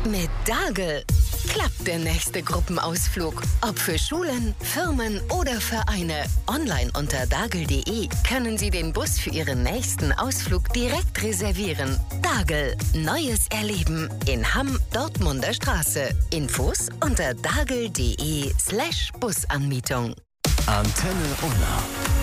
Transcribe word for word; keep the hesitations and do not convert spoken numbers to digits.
Mit Dagel klappt der nächste Gruppenausflug. Ob für Schulen, Firmen oder Vereine. Online unter dagel punkt de können Sie den Bus für Ihren nächsten Ausflug direkt reservieren. Dagel, neues Erleben in Hamm, Dortmunder Straße. Infos unter dagel punkt de slash Busanmietung. Antenne Unna.